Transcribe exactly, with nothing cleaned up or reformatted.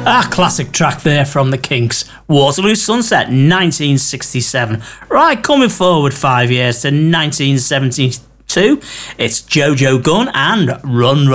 Ah, classic track there from the Kinks. Waterloo Sunset, nineteen sixty-seven. Right, coming forward five years to nineteen seventy-two, it's Jojo Gunn and Run Run.